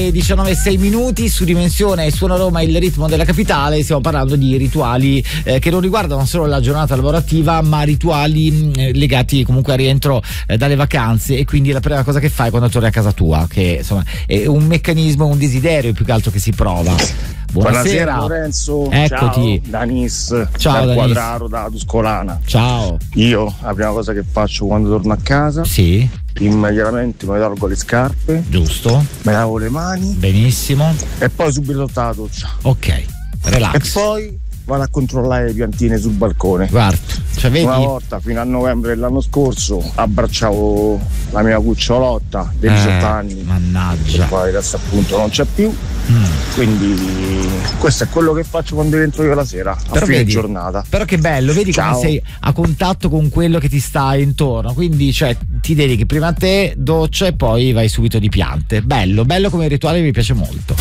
19:06 minuti su Dimensione e Suono Roma, il ritmo della capitale. Stiamo parlando di rituali che non riguardano solo la giornata lavorativa, ma rituali legati comunque al rientro dalle vacanze, e quindi la prima cosa che fai quando torni a casa tua, che insomma è un meccanismo, un desiderio più che altro che si prova. Buonasera Lorenzo, eccoti. Ciao Danis, ciao dal Danis. Quadraro, da Tuscolana. Ciao. Io la prima cosa che faccio quando torno a casa, sì, immediatamente mi tolgo le scarpe, giusto, mi lavo le mani, benissimo, e poi subito tutta la doccia. Ok, relax. E poi vado a controllare le piantine sul balcone. Guarda, cioè vedi? Una volta fino a novembre dell'anno scorso abbracciavo la mia cucciolotta dei 18 anni. Mannaggia. E poi adesso appunto non c'è più. Quindi questo è quello che faccio quando rientro io la sera, a fine giornata. Però che bello, vedi come sei a contatto con quello che ti sta intorno, quindi cioè ti dedichi prima a te, doccia e poi vai subito di piante. Bello come rituale, mi piace molto.